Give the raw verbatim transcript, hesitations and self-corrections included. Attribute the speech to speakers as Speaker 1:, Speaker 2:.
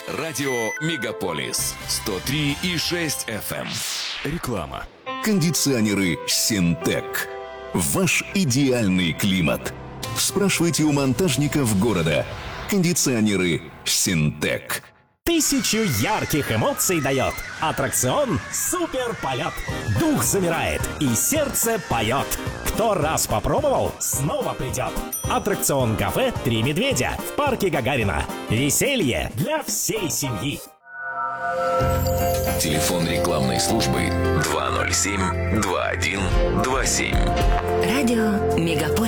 Speaker 1: Радио Мегаполис сто три и шесть эф эм. Реклама.
Speaker 2: Кондиционеры Синтек. Ваш идеальный климат. Спрашивайте у монтажников города. Кондиционеры Синтек.
Speaker 3: Тысячу ярких эмоций дает аттракцион «Супер полет». Дух замирает и сердце поет. Кто раз попробовал, снова придет. Аттракцион «Кафе Три медведя» в парке Гагарина. Веселье для всей семьи.
Speaker 1: Телефон рекламной службы два ноль семь два один два семь.
Speaker 4: Радио Мегаполис.